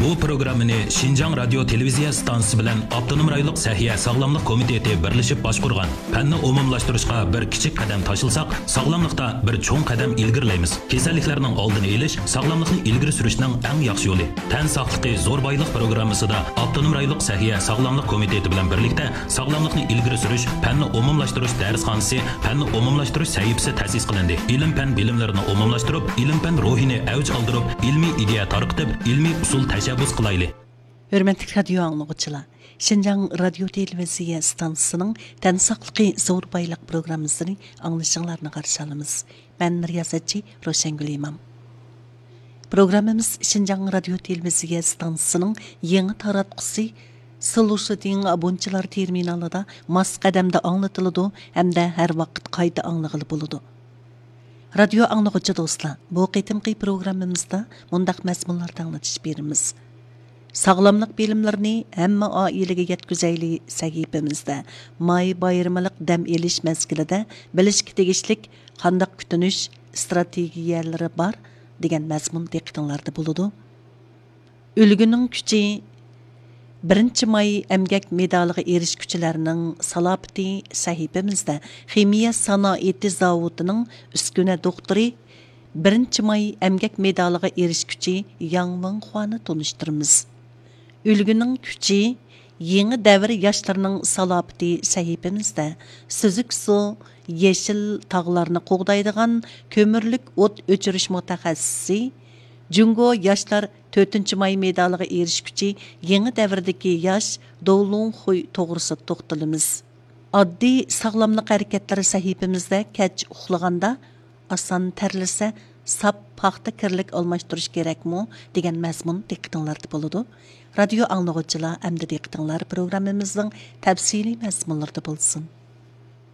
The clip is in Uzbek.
Bu programmani Şinjan Radyo Televiziya stansiyasi bilan Avtonom rayonluq Sahiya Sog'lomlik komiteti birlashib boshqurgan. Fanni umumlashtirishga bir kichik qadam tashilsak, sog'lomlikda bir cho'ng qadam ilgirlaymiz. Kasalliklarning oldini olish, sog'lomlikni ilgari surishning eng yaxshi yo'li. Tan sog'ligi zo'r boylik programmasida Avtonom rayonluq Sahiya Sog'lomlik komiteti bilan birlikda sog'lomlikni ilgari surish, fanni umumlashtirish darsxonasi, fanni umumlashtirish sahifasi ta'sis qilindi. Ilm-fan bilimlarini umumlashtirib, ilm-fan ruhini avj oldirib, ilmiy ideya tarqitib, ilmiy usul tashabbus qilaylik. Hörmətli radio anlıqçılar, Şinjan Radio Televiziya stansiyasının tən saqlıqı zor baylıq proqramımızını anlaşıqlarını qarşı alımız. Mən riyasətçi Roşengül İmam. Proqramımız Şinjan Radio Televiziya stansiyasının yeni taratqısı Sıluşutin abonçılar terminalıda mas qədəmdə anlatılıdı, həm də hər vaqt qayda anlıqlı buludu. Radio anlıqçı dostlar, bu qitimqi proqramımızda mundaq məzmunlarda anlatış berimiz. Sağlamlıq bilimlərini həmmə ailəyə yetküzəyli səhifəmizdə may bayramlıq dəm eliş məzgilində bilishki tegishlik qandaq kütünüş strategiyaları var degan məzmun diqqətinizdə buludu. Ülgünün küçü 1 may əmgək medalığı erişküçülərinin salapiti səhifəmizdə ximiya sanaiti zavodunun üskünə doktori 1 may əmgək medalığı erişküçü Yang Wang-Huanı tanıştırımız. Ülgünün küçü yeni devir yaşlarının salapiti sahipimizde Süzük su, yeşil tağlarını qoğdaydıgan kömürlük ot öçürüş mutaxassisi Jungo yaşlar 4 may medalığı erişküçü yeni devirdeki yaş Dowlun Huy toğrusu toxtalımız. Addi sağlamlık hareketleri sahipimizde keç uxlaganda asan terlise sap paxta kirlik almashtirish kerakmi degan mazmun diqqatinglarda bo'ladi. Radio anglag'uvchilar, amdi diqqatinglar programmamizning tafsiliy mazmunlarida bo'lsin.